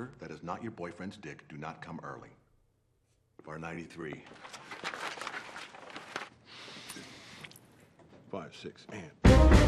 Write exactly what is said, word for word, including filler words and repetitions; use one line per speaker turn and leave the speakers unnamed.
order that is not your boyfriend's dick, do not come early. Bar ninety-three.
Five, six, and...